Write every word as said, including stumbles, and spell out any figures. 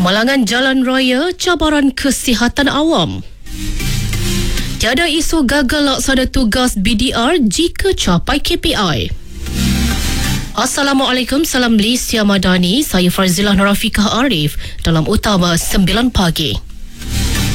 Kemalangan jalan raya, cabaran kesihatan awam. Tiada isu gagal laksana tugas B D R jika capai K P I. Assalamualaikum, salam Malaysia Madani. Saya Farzilah Nurafiqah Arif dalam Utama sembilan pagi.